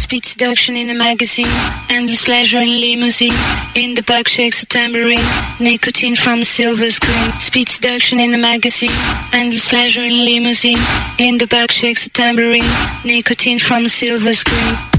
Speed seduction in the magazine, endless pleasure in limousine. In the back shakes a tambourine, nicotine from the silver screen. Speed seduction in the magazine, endless pleasure in limousine. In the back shakes a tambourine, nicotine from the silver screen.